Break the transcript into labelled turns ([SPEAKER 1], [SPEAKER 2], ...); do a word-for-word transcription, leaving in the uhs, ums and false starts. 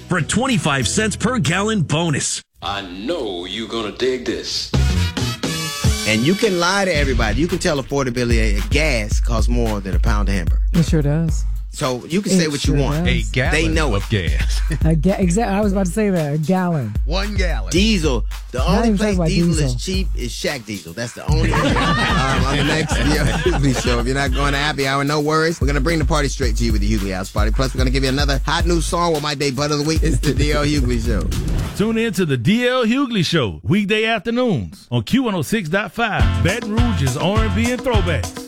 [SPEAKER 1] for a twenty-five cents per gallon bonus.
[SPEAKER 2] I know you're gonna dig this.
[SPEAKER 3] And you can lie to everybody. You can tell affordability a gas costs more than a pound of hamburger.
[SPEAKER 4] It sure does.
[SPEAKER 3] So you can
[SPEAKER 4] It
[SPEAKER 3] say what
[SPEAKER 4] sure
[SPEAKER 3] you want.
[SPEAKER 4] does.
[SPEAKER 5] A gallon
[SPEAKER 3] They know
[SPEAKER 5] of gas.
[SPEAKER 4] A ga- exactly. I was about to say that. A gallon.
[SPEAKER 5] One gallon.
[SPEAKER 3] Diesel. The
[SPEAKER 4] Not
[SPEAKER 3] only
[SPEAKER 4] even
[SPEAKER 3] place
[SPEAKER 4] talking
[SPEAKER 3] diesel,
[SPEAKER 4] about diesel.
[SPEAKER 3] is cheap is Shack Diesel. That's the only one. um, on the next D L Hughley Show. If you're not going to happy hour, no worries. We're going to bring the party straight to you with the Hughley House Party. Plus, we're going to give you another hot new song with my day butt of the week. It's the D L Hughley Show.
[SPEAKER 6] Tune in to the D L Hughley Show, weekday afternoons on Q one oh six point five, Baton Rouge's R and B and throwbacks.